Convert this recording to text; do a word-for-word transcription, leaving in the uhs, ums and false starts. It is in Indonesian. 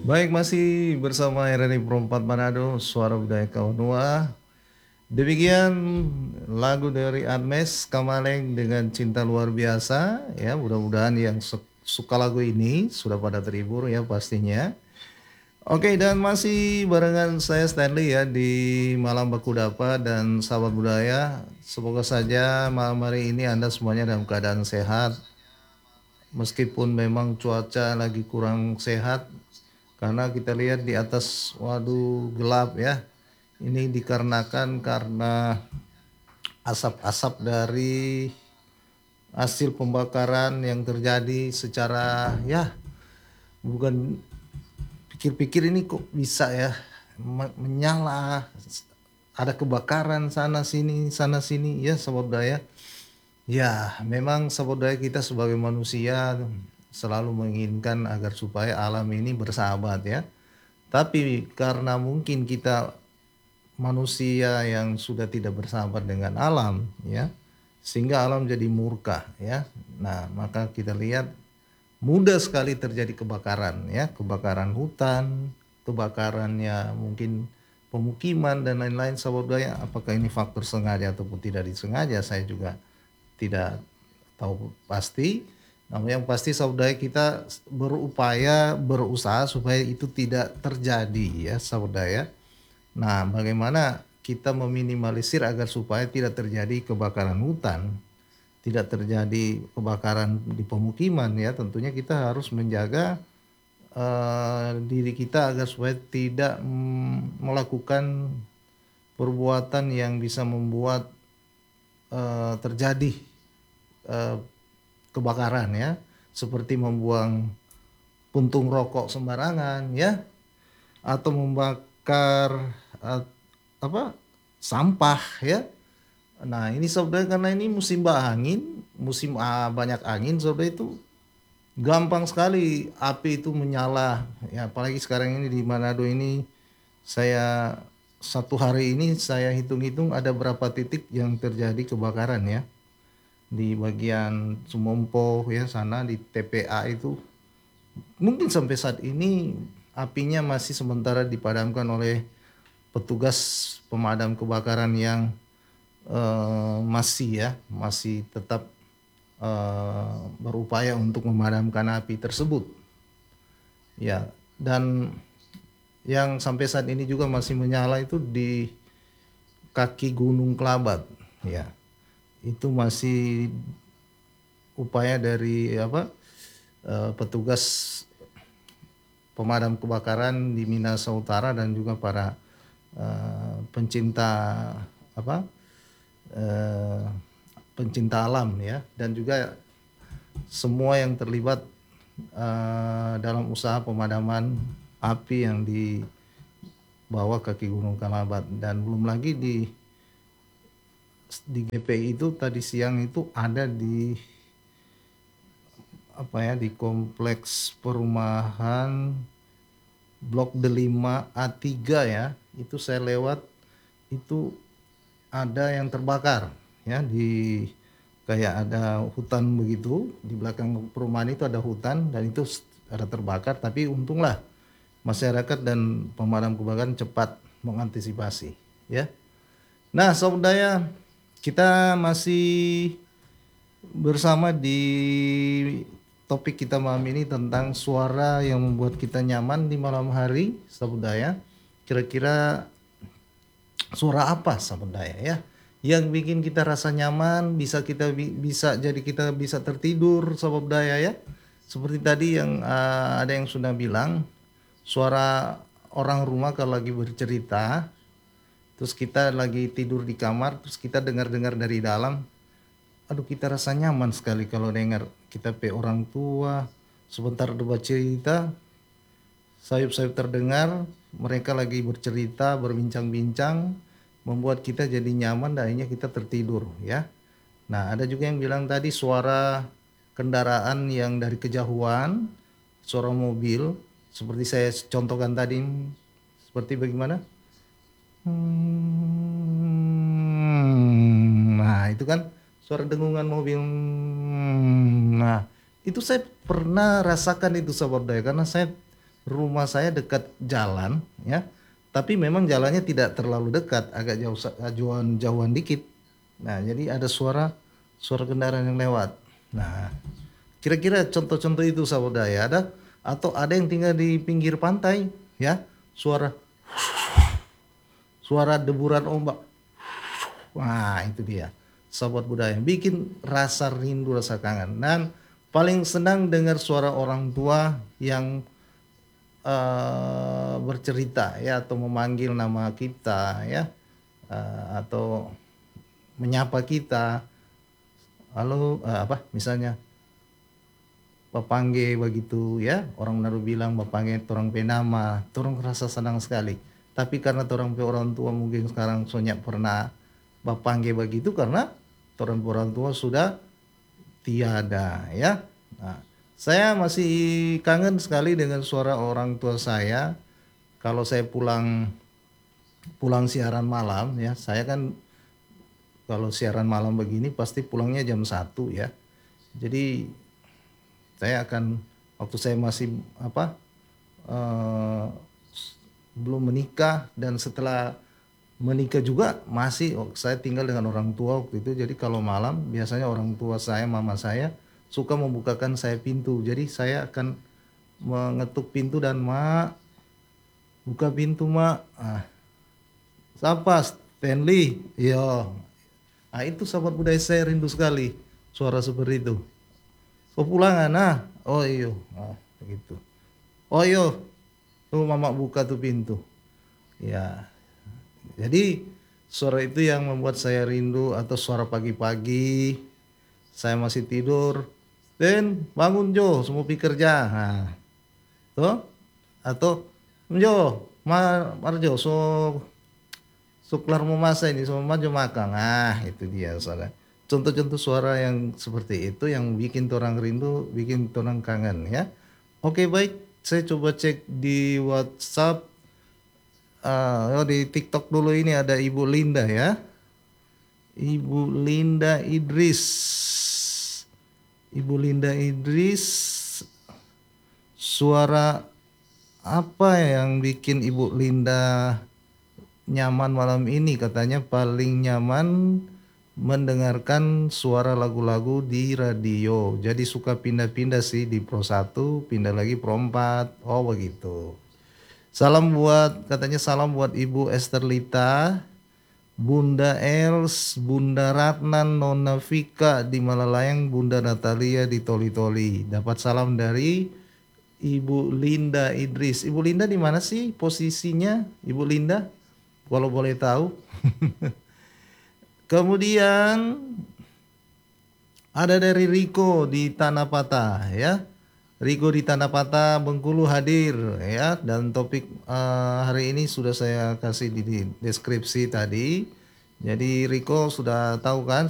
Baik, masih bersama R R I Pro empat Manado, Suara Budaya Kawanua. Demikian lagu dari Admes Kamaleng dengan Cinta Luar Biasa. Ya, mudah-mudahan yang su- suka lagu ini sudah pada terhibur ya pastinya. Oke, dan masih barengan saya Stanley ya di Malam Baku Dapa dan sahabat budaya. Semoga saja malam hari ini Anda semuanya dalam keadaan sehat. Meskipun memang cuaca lagi kurang sehat, karena kita lihat di atas, waduh gelap ya. Ini dikarenakan karena asap-asap dari hasil pembakaran yang terjadi secara ya, bukan, pikir-pikir ini kok bisa ya menyala, ada kebakaran sana sini sana sini ya sobat budaya. Ya, memang sobat budaya, kita sebagai manusia selalu menginginkan agar supaya alam ini bersahabat ya. Tapi karena mungkin kita manusia yang sudah tidak bersahabat dengan alam ya, sehingga alam jadi murka ya. Nah, maka kita lihat mudah sekali terjadi kebakaran ya, kebakaran hutan, kebakarannya mungkin pemukiman dan lain-lain. Sahabat budaya, apakah ini faktor sengaja ataupun tidak disengaja, saya juga tidak tahu pasti. Namun yang pasti sahabat budaya, kita berupaya berusaha supaya itu tidak terjadi ya sahabat budaya. Nah, bagaimana kita meminimalisir agar supaya tidak terjadi kebakaran hutan, tidak terjadi kebakaran di pemukiman ya, tentunya kita harus menjaga uh, diri kita agar supaya tidak mm, melakukan perbuatan yang bisa membuat uh, terjadi uh, kebakaran ya, seperti membuang puntung rokok sembarangan ya, atau membakar uh, apa sampah ya. Nah, ini saudara, karena ini musim angin, musim ah, banyak angin saudara, itu gampang sekali api itu menyala ya, apalagi sekarang ini di Manado ini. Saya satu hari ini saya hitung-hitung ada berapa titik yang terjadi kebakaran ya, di bagian Sumompo ya sana di T P A itu. Mungkin sampai saat ini apinya masih sementara dipadamkan oleh petugas pemadam kebakaran yang eh, masih ya, masih tetap eh, berupaya untuk memadamkan api tersebut. Ya, dan yang sampai saat ini juga masih menyala itu di kaki Gunung Kelabat. Ya, itu masih upaya dari apa eh, petugas pemadam kebakaran di Minahasa Utara dan juga para eh, pencinta apa eh, pencinta alam ya, dan juga semua yang terlibat uh, dalam usaha pemadaman api yang dibawa kaki Gunung Kalabat. Dan belum lagi di di G P I itu tadi siang itu ada di apa ya, di kompleks perumahan Blok Delima A tiga ya, itu saya lewat, itu ada yang terbakar ya, di kayak ada hutan begitu, di belakang perumahan itu ada hutan dan itu ada terbakar, tapi untunglah masyarakat dan pemadam kebakaran cepat mengantisipasi ya. Nah, saudara, kita masih bersama di topik kita malam ini tentang suara yang membuat kita nyaman di malam hari, saudara. Kira-kira suara apa saudara ya yang bikin kita rasa nyaman, bisa kita bisa jadi kita bisa tertidur sobat budaya ya. Seperti tadi yang uh, ada yang sudah bilang, suara orang rumah kalau lagi bercerita, terus kita lagi tidur di kamar, terus kita dengar-dengar dari dalam, aduh kita rasa nyaman sekali kalau dengar. Kita pe orang tua sebentar debat cerita, sayup-sayup terdengar, mereka lagi bercerita, berbincang-bincang, membuat kita jadi nyaman dan akhirnya kita tertidur ya. Nah, ada juga yang bilang tadi suara kendaraan yang dari kejauhan, suara mobil, seperti saya contohkan tadi, seperti bagaimana? Hmm, nah, itu kan suara dengungan mobil. Hmm, nah, itu saya pernah rasakan itu sahabat daya, karena saya rumah saya dekat jalan ya, tapi memang jalannya tidak terlalu dekat, agak jauh jauhan jauhan dikit. Nah, jadi ada suara suara kendaraan yang lewat. Nah, kira-kira contoh-contoh itu saudara ya ada, atau ada yang tinggal di pinggir pantai ya, suara suara deburan ombak. Wah, itu dia. Sahabat budaya bikin rasa rindu, rasa kangen. Dan paling senang dengar suara orang tua yang eh, bercerita ya, atau memanggil nama kita ya, eh, atau menyapa kita. Halo, eh, apa misalnya Bapangge begitu ya, orang Manado bilang Bapangge torang pe nama, torang rasa senang sekali. Tapi karena torang pe orang tua mungkin sekarang sonya pernah Bapangge begitu karena torang pe orang tua sudah tiada ya. Nah, saya masih kangen sekali dengan suara orang tua saya kalau saya pulang pulang siaran malam ya. Saya kan kalau siaran malam begini pasti pulangnya jam satu ya. Jadi saya akan waktu saya masih apa eh, belum menikah dan setelah menikah juga masih oh, saya tinggal dengan orang tua waktu itu. Jadi kalau malam biasanya orang tua saya, mama saya suka membukakan saya pintu. Jadi saya akan mengetuk pintu dan mak, buka pintu mak. Ah, siapa? Stanley. Iya. Ah itu sahabat budaya saya rindu sekali suara seperti itu. Kepulangan nah. Oh iyo. Ah, begitu. Oh iyo. Tuh mama buka tuh pintu. Ya. Jadi suara itu yang membuat saya rindu, atau suara pagi-pagi saya masih tidur. Dan bangun Jo, semua pergi kerja. Nah, tuh atau Jo, mar marjo so so kelar mau masa ini so maju makan. Ah, itu dia saudara. Contoh-contoh suara yang seperti itu yang bikin orang rindu, bikin orang kangen ya. Oke baik, saya coba cek di WhatsApp. Uh, oh di TikTok dulu, ini ada Ibu Linda ya. Ibu Linda Idris. Ibu Linda Idris. Suara apa yang bikin Ibu Linda nyaman malam ini? Katanya paling nyaman mendengarkan suara lagu-lagu di radio. Jadi suka pindah-pindah sih, di Pro satu, pindah lagi Pro empat. Oh begitu. Salam buat, katanya salam buat Ibu Esterlita, Bunda Els, Bunda Ratnan, Nona Vika di Malalayang, Bunda Natalia di Toli-Toli. Dapat salam dari Ibu Linda Idris. Ibu Linda di mana sih posisinya? Ibu Linda, kalau boleh tahu. Kemudian ada dari Riko di Tanah Patah ya. Riko di Tanah Patah Bengkulu hadir ya, dan topik uh, hari ini sudah saya kasih di, di deskripsi tadi. Jadi Riko sudah tahu kan